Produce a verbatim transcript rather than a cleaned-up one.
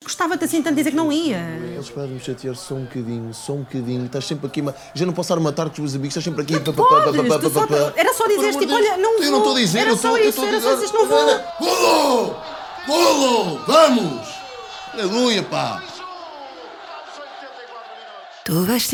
Gostava-te assim tanto dizer que não ia. Eles podem me chatear só um bocadinho, só um bocadinho. Estás sempre aqui, mas já não posso estar a matar com os meus amigos, estás sempre aqui. Não podes, tu só, era só dizeres, tipo, olha, não vou. Eu não estou a dizer, era eu só estou isso, a era dizer. só isso, não vou. Golo! Golo! Vamos! Aleluia, pá! Tu vais